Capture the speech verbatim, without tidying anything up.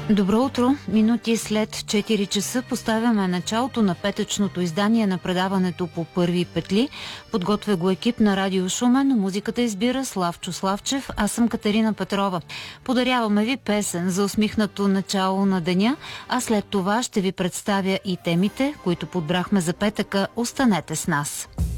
Добро утро! Минути след четири часа поставяме началото на петъчното издание на предаването по първи петли. Подготвя го екип на Радио Шумен. Музиката избира Славчо Славчев. Аз съм Катерина Петрова. Подаряваме ви песен за усмихнато начало на деня, а след това ще ви представя и темите, които подбрахме за петъка. Останете с нас!